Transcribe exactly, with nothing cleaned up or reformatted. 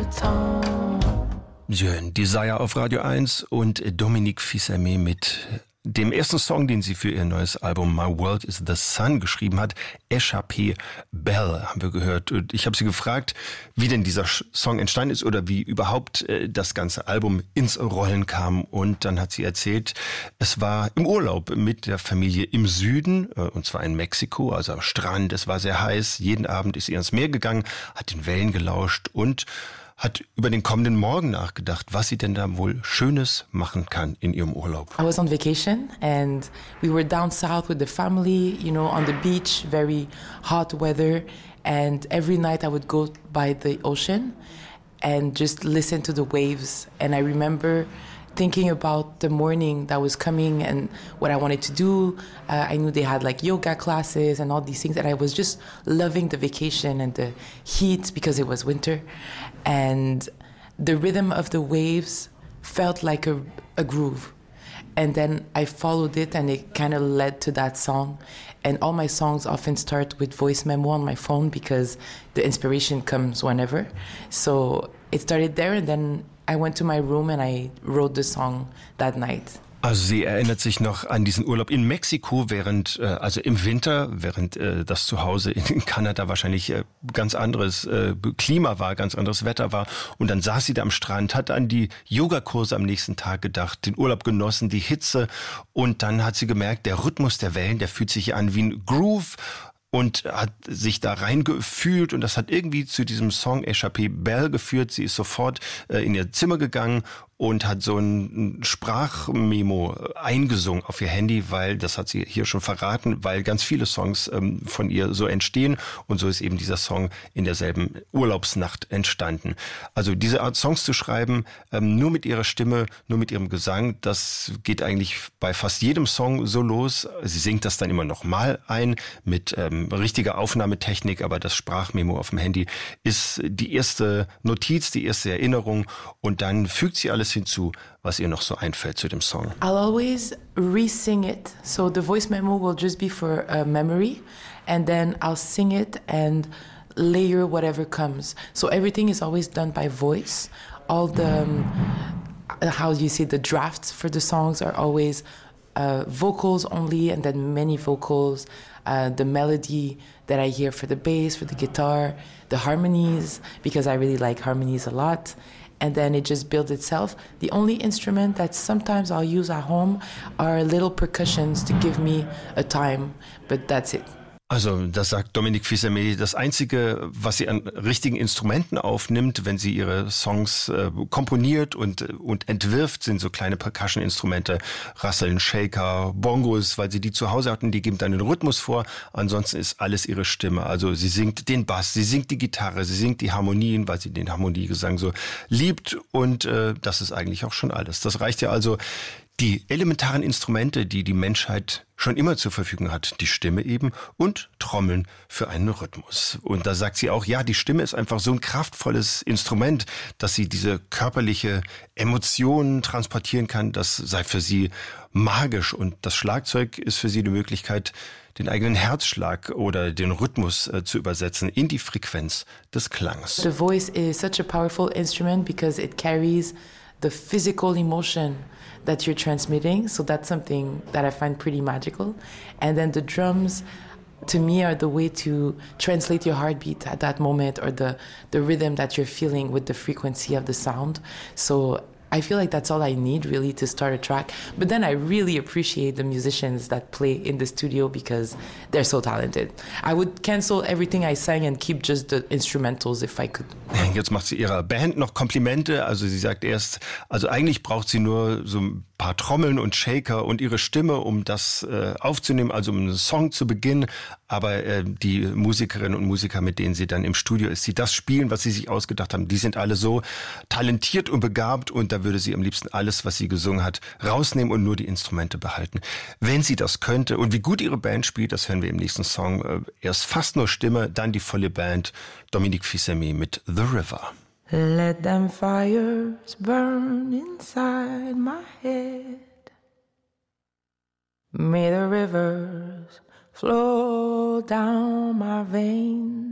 temps. Jeune Desire auf Radio eins und Dominique Fils-Aimé mit dem ersten Song, den sie für ihr neues Album My World is the Sun geschrieben hat, Échappée Belle, haben wir gehört. Und ich habe sie gefragt, wie denn dieser Song entstanden ist oder wie überhaupt äh, das ganze Album ins Rollen kam. Und dann hat sie erzählt, es war im Urlaub mit der Familie im Süden, äh, und zwar in Mexiko, also am Strand. Es war sehr heiß. Jeden Abend ist sie ans Meer gegangen, hat den Wellen gelauscht und hat über den kommenden Morgen nachgedacht, was sie denn da wohl Schönes machen kann in ihrem Urlaub. I was on vacation and we were down south with the family, you know, on the beach, very hot weather. And every night I would go by the ocean and just listen to the waves. And I remember thinking about the morning that was coming and what I wanted to do. Uh, I knew they had like yoga classes and all these things. And I was just loving the vacation and the heat because it was winter. And the rhythm of the waves felt like a, a groove. And then I followed it and it kind of led to that song. And all my songs often start with voice memo on my phone because the inspiration comes whenever. So it started there and then I went to my room and I wrote the song that night. Also sie erinnert sich noch an diesen Urlaub in Mexiko, während, äh, also im Winter, während äh, das zu Hause in Kanada wahrscheinlich äh, ganz anderes äh, Klima war, ganz anderes Wetter war. Und dann saß sie da am Strand, hat an die Yogakurse am nächsten Tag gedacht, den Urlaub genossen, die Hitze. Und dann hat sie gemerkt, der Rhythmus der Wellen, der fühlt sich an wie ein Groove. Und hat sich da reingefühlt und das hat irgendwie zu diesem Song Échappée Belle geführt. Sie ist sofort äh, in ihr Zimmer gegangen und hat so ein Sprachmemo eingesungen auf ihr Handy, weil, das hat sie hier schon verraten, weil ganz viele Songs ähm, von ihr so entstehen und so ist eben dieser Song in derselben Urlaubsnacht entstanden. Also diese Art Songs zu schreiben, ähm, nur mit ihrer Stimme, nur mit ihrem Gesang, das geht eigentlich bei fast jedem Song so los. Sie singt das dann immer nochmal ein mit ähm, richtiger Aufnahmetechnik, aber das Sprachmemo auf dem Handy ist die erste Notiz, die erste Erinnerung und dann fügt sie alles hinzu, was ihr noch so einfällt zu dem Song. I'll always re-sing it. So the voice memo will just be for a memory and then I'll sing it and layer whatever comes. So everything is always done by voice. All the, um, how do you say, the drafts for the songs are always uh, vocals only and then many vocals. Uh, the melody that I hear for the bass, for the guitar, the harmonies, because I really like harmonies a lot. And then it just builds itself. The only instrument that sometimes I'll use at home are little percussions to give me a time, but that's it. Also das sagt Dominique Fils-Aimé, das Einzige, was sie an richtigen Instrumenten aufnimmt, wenn sie ihre Songs äh, komponiert und, und entwirft, sind so kleine Percussion-Instrumente, Rasseln, Shaker, Bongos, weil sie die zu Hause hatten, die geben dann den Rhythmus vor. Ansonsten ist alles ihre Stimme. Also sie singt den Bass, sie singt die Gitarre, sie singt die Harmonien, weil sie den Harmoniegesang so liebt und äh, das ist eigentlich auch schon alles. Das reicht ja also. Die elementaren Instrumente, die die Menschheit schon immer zur Verfügung hat, die Stimme eben und Trommeln für einen Rhythmus. Und da sagt sie auch, ja, die Stimme ist einfach so ein kraftvolles Instrument, dass sie diese körperliche Emotion transportieren kann. Das sei für sie magisch und das Schlagzeug ist für sie die Möglichkeit, den eigenen Herzschlag oder den Rhythmus äh, zu übersetzen in die Frequenz des Klangs. The voice is such a powerful instrument because it carries the physical emotion that you're transmitting. So that's something that I find pretty magical. And then the drums, to me, are the way to translate your heartbeat at that moment or the, the rhythm that you're feeling with the frequency of the sound. So I feel like that's all I need really to start a track. But then I really appreciate the musicians that play in the studio because they're so talented. I would cancel everything I sang and keep just the instrumentals if I could. Jetzt macht sie ihrer Band noch Komplimente. Also sie sagt erst, also eigentlich braucht sie nur so ein paar Trommeln und Shaker und ihre Stimme, um das äh, aufzunehmen, also um einen Song zu beginnen. Aber äh, die Musikerinnen und Musiker, mit denen sie dann im Studio ist, die das spielen, was sie sich ausgedacht haben, die sind alle so talentiert und begabt und da würde sie am liebsten alles, was sie gesungen hat, rausnehmen und nur die Instrumente behalten. Wenn sie das könnte und wie gut ihre Band spielt, das hören wir im nächsten Song. Äh, erst fast nur Stimme, dann die volle Band. Dominique Fils-Aimé mit The River. Let them fires burn inside my head. May the rivers flow down my veins.